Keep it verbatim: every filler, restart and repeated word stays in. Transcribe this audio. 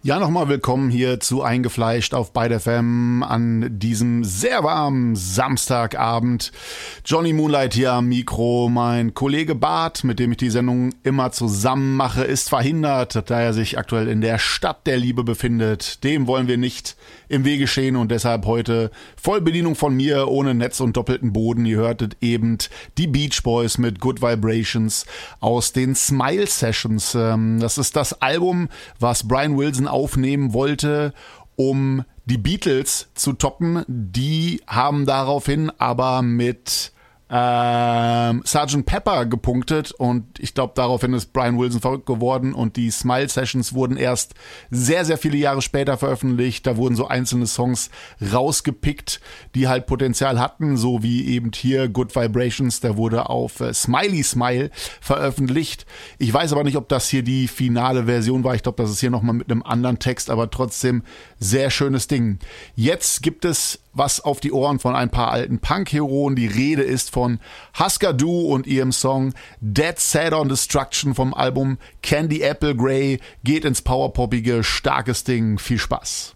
Ja, nochmal willkommen hier zu Eingefleischt auf Byte F M an diesem sehr warmen Samstagabend. Johnny Moonlight hier am Mikro. Mein Kollege Bart, mit dem ich die Sendung immer zusammen mache, ist verhindert, da er sich aktuell in der Stadt der Liebe befindet. Dem wollen wir nicht im Wege stehen und deshalb heute Vollbedienung von mir, ohne Netz und doppelten Boden. Ihr hörtet eben die Beach Boys mit Good Vibrations aus den Smile Sessions. Das ist das Album, was Brian Wilson aufnehmen wollte, um die Beatles zu toppen. Die haben daraufhin aber mit ähm, Sergeant Pepper gepunktet und ich glaube, daraufhin ist Brian Wilson verrückt geworden und die Smile Sessions wurden erst sehr, sehr viele Jahre später veröffentlicht. Da wurden so einzelne Songs rausgepickt, die halt Potenzial hatten, so wie eben hier Good Vibrations, der wurde auf äh, Smiley Smile veröffentlicht. Ich weiß aber nicht, ob das hier die finale Version war. Ich glaube, das ist hier nochmal mit einem anderen Text, aber trotzdem sehr schönes Ding. Jetzt gibt es was auf die Ohren von ein paar alten Punk-Heroen. Die Rede ist von Husker Du und ihrem Song Dead Set on Destruction vom Album Candy Apple Grey. Geht ins Powerpoppige, starkes Ding. Viel Spaß.